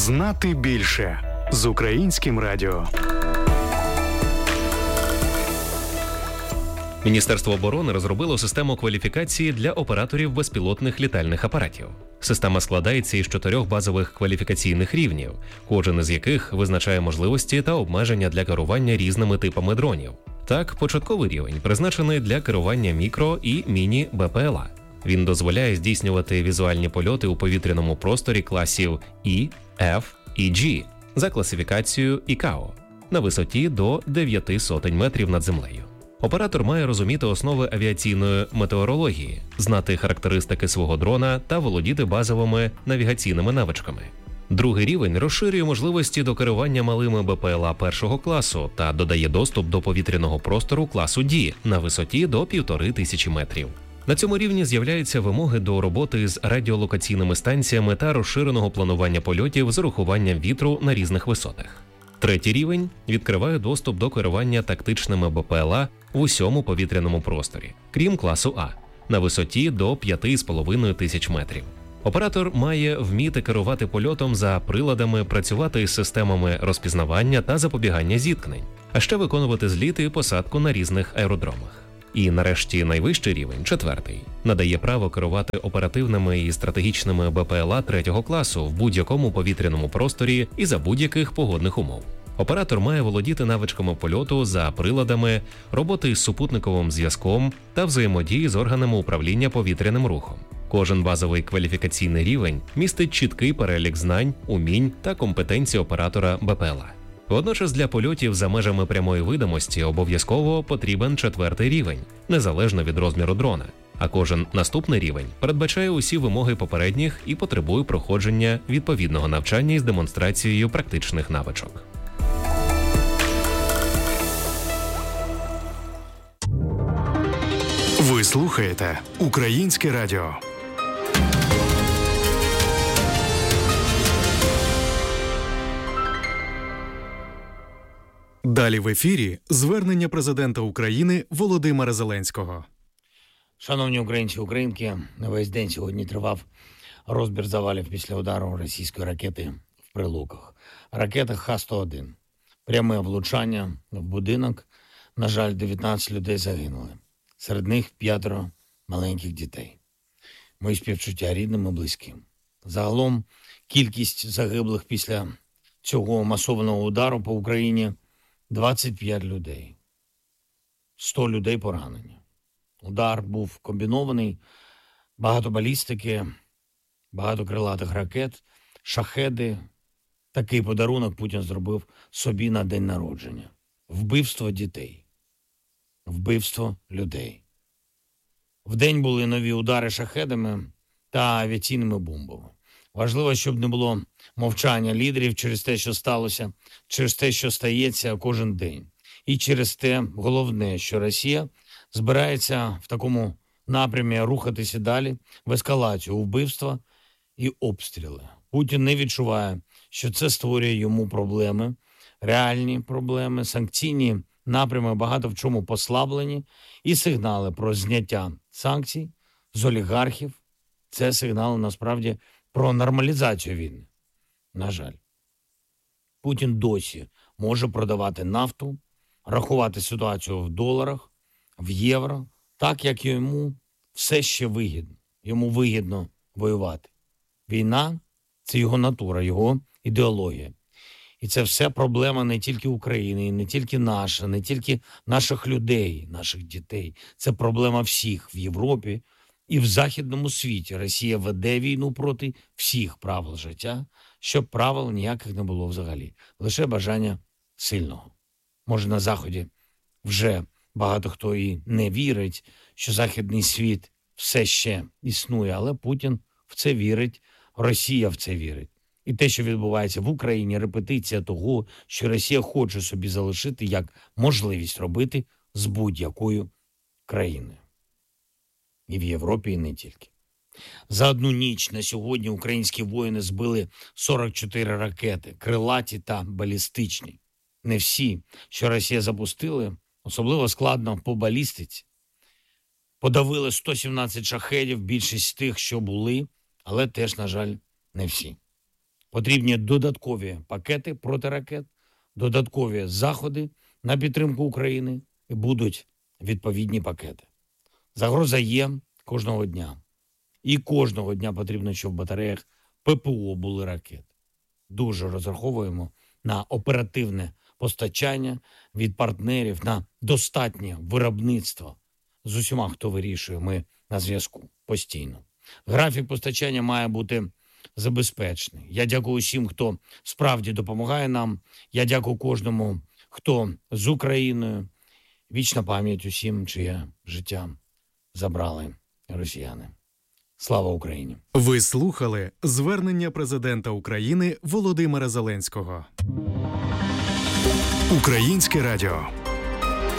Знати більше з Українським радіо. Міністерство оборони розробило систему кваліфікації для операторів безпілотних літальних апаратів. Система складається із 4 базових кваліфікаційних рівнів, кожен із яких визначає можливості та обмеження для керування різними типами дронів. Так, початковий рівень призначений для керування мікро- і міні-БПЛА. Він дозволяє здійснювати візуальні польоти у повітряному просторі класів І, Ф і G за класифікацією ІКАО на висоті до 900 метрів над землею. Оператор має розуміти основи авіаційної метеорології, знати характеристики свого дрона та володіти базовими навігаційними навичками. Другий рівень розширює можливості до керування малими БПЛА першого класу та додає доступ до повітряного простору класу D на висоті до 1500 метрів. На цьому рівні з'являються вимоги до роботи з радіолокаційними станціями та розширеного планування польотів з урахуванням вітру на різних висотах. Третій рівень відкриває доступ до керування тактичними БПЛА в усьому повітряному просторі, крім класу А, на висоті до 5500 метрів. Оператор має вміти керувати польотом за приладами, працювати із системами розпізнавання та запобігання зіткнень, а ще виконувати зліти і посадку на різних аеродромах. І нарешті найвищий рівень, 4-й, надає право керувати оперативними і стратегічними БПЛА 3-го класу в будь-якому повітряному просторі і за будь-яких погодних умов. Оператор має володіти навичками польоту за приладами, роботи із супутниковим зв'язком та взаємодії з органами управління повітряним рухом. Кожен базовий кваліфікаційний рівень містить чіткий перелік знань, умінь та компетенцій оператора БПЛА. Водночас для польотів за межами прямої видимості обов'язково потрібен 4-й рівень, незалежно від розміру дрона, а кожен наступний рівень передбачає усі вимоги попередніх і потребує проходження відповідного навчання із демонстрацією практичних навичок. Ви слухаєте Українське радіо. Далі в ефірі звернення президента України Володимира Зеленського. Шановні українці і українки, весь день сьогодні тривав розбір завалів після удару російської ракети в Прилуках. Ракета Х-101. Пряме влучання в будинок. На жаль, 19 людей загинули. Серед них 5 маленьких дітей. Мої співчуття рідним і близьким. Загалом кількість загиблих після цього масованого удару по Україні – 25 людей. 100 людей поранені. Удар був комбінований, багато балістики, багато крилатих ракет, шахеди. Такий подарунок Путін зробив собі на день народження. Вбивство дітей. Вбивство людей. Вдень були нові удари шахедами та авіаційними бомбами. Важливо, щоб не було мовчання лідерів через те, що сталося, через те, що стається кожен день. І через те, головне, що Росія збирається в такому напрямі рухатися далі в ескалацію, у вбивства і обстріли. Путін не відчуває, що це створює йому проблеми, реальні проблеми, санкційні напрями багато в чому послаблені, і сигнали про зняття санкцій з олігархів – це сигнали насправді про нормалізацію війни. На жаль. Путін досі може продавати нафту, рахувати ситуацію в доларах, в євро, так, як йому все ще вигідно. Йому вигідно воювати. Війна – це його натура, його ідеологія. І це все проблема не тільки України, не тільки наша, не тільки наших людей, наших дітей. Це проблема всіх в Європі і в західному світі. Росія веде війну проти всіх правил життя, щоб правил ніяких не було взагалі. Лише бажання сильного. Може, на Заході вже багато хто і не вірить, що західний світ все ще існує, але Путін в це вірить, Росія в це вірить. І те, що відбувається в Україні, репетиція того, що Росія хоче собі залишити як можливість робити з будь-якою країною. І в Європі, і не тільки. За одну ніч на сьогодні українські воїни збили 44 ракети, крилаті та балістичні. Не всі, що Росія запустили, особливо складно по балістиці. Подавили 117 шахедів, більшість тих, що були, але теж, на жаль, не всі. Потрібні додаткові пакети протиракет, додаткові заходи на підтримку України і будуть відповідні пакети. Загроза є кожного дня. І кожного дня потрібно, щоб в батареях ППО були ракети. Дуже розраховуємо на оперативне постачання від партнерів, на достатнє виробництво. З усіма, хто вирішує, ми на зв'язку постійно. Графік постачання має бути забезпечений. Я дякую усім, хто справді допомагає нам. Я дякую кожному, хто з Україною. Вічна пам'ять усім, чиє життя забрали росіяни. Слава Україні! Ви слухали звернення президента України Володимира Зеленського. Українське радіо.